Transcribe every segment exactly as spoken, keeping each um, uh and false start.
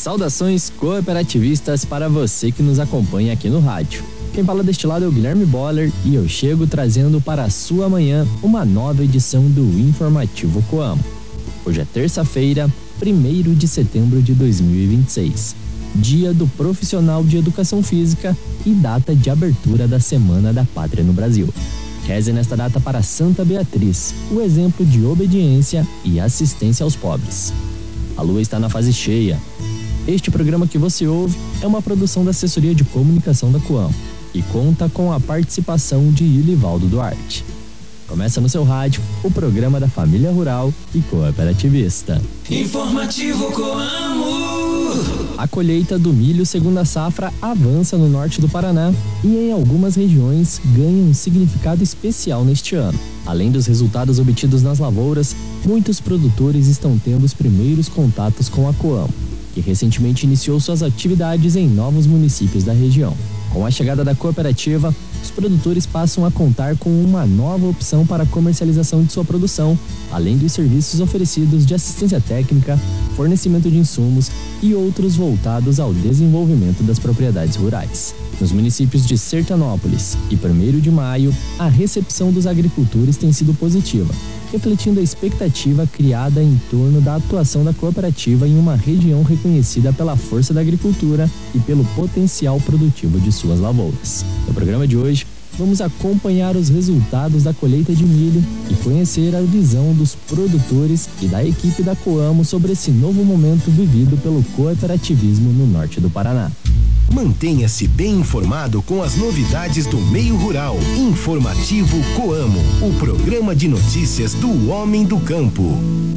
Saudações cooperativistas para você que nos acompanha aqui no rádio. Quem fala deste lado é o Guilherme Boller e eu chego trazendo para a sua manhã uma nova edição do Informativo Coamo. Hoje é terça-feira, primeiro de setembro de dois mil e vinte e seis, dia do profissional de educação física e data de abertura da Semana da Pátria no Brasil. Reze nesta data para Santa Beatriz, o exemplo de obediência e assistência aos pobres. A lua está na fase cheia. Este programa que você ouve é uma produção da Assessoria de Comunicação da Coamo e conta com a participação de Ilivaldo Duarte. Começa no seu rádio o programa da família rural e cooperativista. Informativo Coamo. A colheita do milho segunda safra avança no norte do Paraná e em algumas regiões ganha um significado especial neste ano. Além dos resultados obtidos nas lavouras, muitos produtores estão tendo os primeiros contatos com a Coamo, que recentemente iniciou suas atividades em novos municípios da região. Com a chegada da cooperativa, os produtores passam a contar com uma nova opção para a comercialização de sua produção, além dos serviços oferecidos de assistência técnica, fornecimento de insumos e outros voltados ao desenvolvimento das propriedades rurais. Nos municípios de Sertanópolis e primeiro de Maio, a recepção dos agricultores tem sido positiva, refletindo a expectativa criada em torno da atuação da cooperativa em uma região reconhecida pela força da agricultura e pelo potencial produtivo de suas lavouras. No programa de hoje, vamos acompanhar os resultados da colheita de milho e conhecer a visão dos produtores e da equipe da Coamo sobre esse novo momento vivido pelo cooperativismo no norte do Paraná. Mantenha-se bem informado com as novidades do meio rural. Informativo Coamo, o programa de notícias do homem do campo.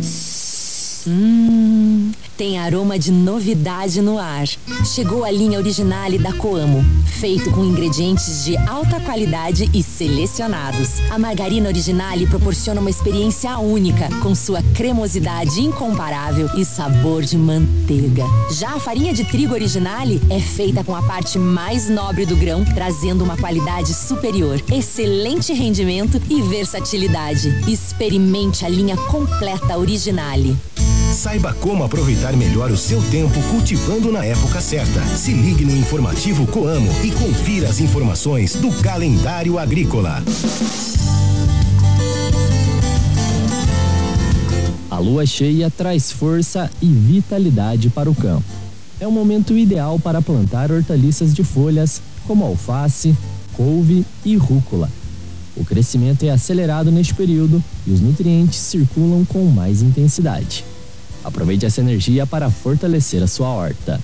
Hum, tem aroma de novidade no ar. Chegou a linha Originale da Coamo, feito com ingredientes de alta qualidade e selecionados. A margarina Originale proporciona uma experiência única, com sua cremosidade incomparável e sabor de manteiga. Já a farinha de trigo Originale é feita com a parte mais nobre do grão, trazendo uma qualidade superior, excelente rendimento e versatilidade. Experimente a linha completa Originale. Saiba como aproveitar melhor o seu tempo cultivando na época certa. Se ligue no Informativo Coamo e confira as informações do calendário agrícola. A lua cheia traz força e vitalidade para o campo. É o momento ideal para plantar hortaliças de folhas como alface, couve e rúcula. O crescimento é acelerado neste período e os nutrientes circulam com mais intensidade. Aproveite essa energia para fortalecer a sua horta.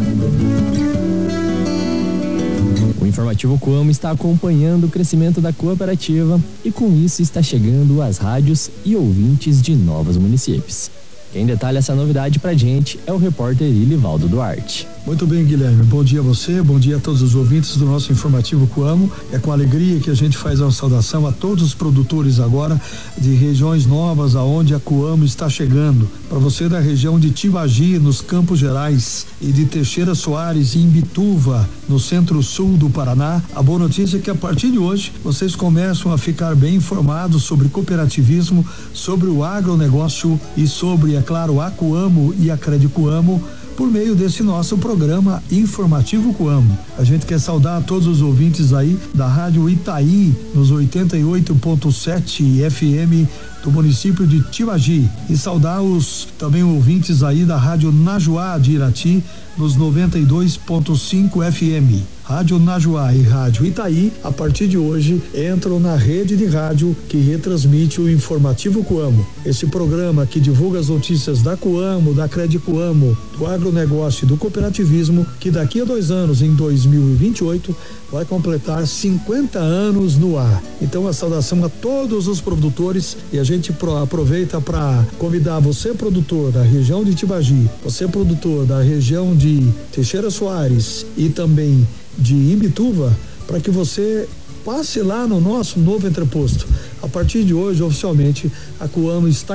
O Informativo Coamo está acompanhando o crescimento da cooperativa e com isso está chegando às rádios e ouvintes de novos municípios. Quem detalha essa novidade pra gente é o repórter Ilivaldo Duarte. Muito bem, Guilherme. Bom dia a você, bom dia a todos os ouvintes do nosso Informativo Coamo. É com alegria que a gente faz uma saudação a todos os produtores agora de regiões novas aonde a Coamo está chegando. Para você da região de Tibagi, nos Campos Gerais, e de Teixeira Soares, em Imbituva, no centro-sul do Paraná, a boa notícia é que a partir de hoje vocês começam a ficar bem informados sobre cooperativismo, sobre o agronegócio e sobre, é claro, a Coamo e a Credicoamo, por meio desse nosso programa Informativo Coamo. A gente quer saudar a todos os ouvintes aí da Rádio Itaí, nos oitenta e oito ponto sete F M do município de Tibagi, e saudar os também ouvintes aí da Rádio Najuá de Irati, nos noventa e dois ponto cinco F M. Rádio Najuá e Rádio Itaí, a partir de hoje, entram na rede de rádio que retransmite o Informativo Coamo. Esse programa que divulga as notícias da Coamo, da Credicoamo, do agronegócio e do cooperativismo, que daqui a dois anos, em dois mil e vinte e oito, vai completar cinquenta anos no ar. Então, a saudação a todos os produtores, e a gente pro, aproveita para convidar você, produtor da região de Tibagi, você, produtor da região de Teixeira Soares e também de Imbituva, para que você passe lá no nosso novo entreposto. A partir de hoje, oficialmente, a Coamo está